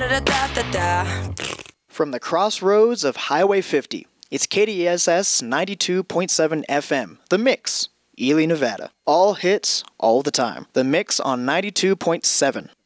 From the crossroads of Highway 50, it's KDSS 92.7 FM, The Mix, Ely, Nevada. All hits, all the time. The Mix on 92.7.